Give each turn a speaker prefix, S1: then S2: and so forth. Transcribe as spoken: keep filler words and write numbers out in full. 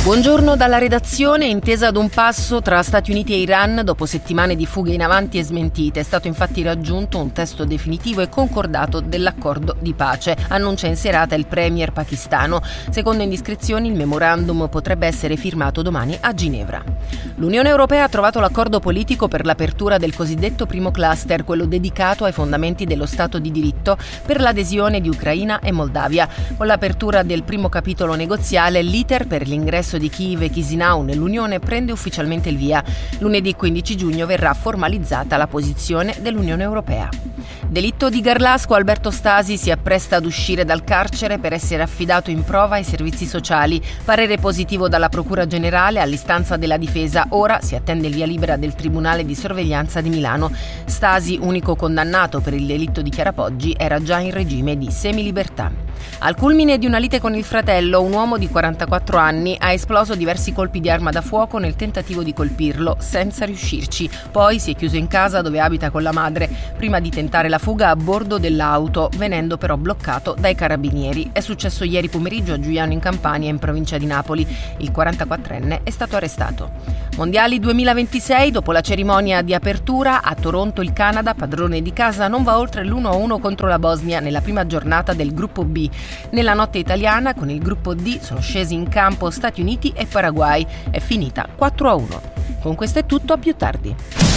S1: Buongiorno dalla redazione. Intesa ad un passo tra Stati Uniti e Iran dopo settimane di fughe in avanti e smentite. È stato infatti raggiunto un testo definitivo e concordato dell'accordo di pace, annuncia in serata il premier pakistano. Secondo indiscrezioni, il memorandum potrebbe essere firmato domani a Ginevra. L'Unione Europea ha trovato l'accordo politico per l'apertura del cosiddetto primo cluster, quello dedicato ai fondamenti dello Stato di diritto, per l'adesione di Ucraina e Moldavia. Con l'apertura del primo capitolo negoziale, l'iter per l'ingresso di Kiev e Chisinau nell'Unione prende ufficialmente il via. Lunedì quindici giugno verrà formalizzata la posizione dell'Unione Europea. Delitto di Garlasco, Alberto Stasi si appresta ad uscire dal carcere per essere affidato in prova ai servizi sociali. Parere positivo dalla Procura Generale all'istanza della difesa. Ora si attende il via libera del Tribunale di Sorveglianza di Milano. Stasi, unico condannato per il delitto di Chiarapoggi, era già in regime di semilibertà. Al culmine di una lite con il fratello, un uomo di quarantaquattro anni ha esploso diversi colpi di arma da fuoco nel tentativo di colpirlo, senza riuscirci. Poi si è chiuso in casa dove abita con la madre, prima di tentare la fuga a bordo dell'auto, venendo però bloccato dai carabinieri. È successo ieri pomeriggio a Giuliano in Campania, in provincia di Napoli. Il quarantaquattrenne è stato arrestato. Mondiali duemilaventisei, dopo la cerimonia di apertura, a Toronto il Canada, padrone di casa, non va oltre l'uno a uno contro la Bosnia nella prima giornata del gruppo B. Nella notte italiana, con il gruppo D, sono scesi in campo Stati Uniti e Paraguay. È finita quattro a uno. Con questo è tutto, a più tardi.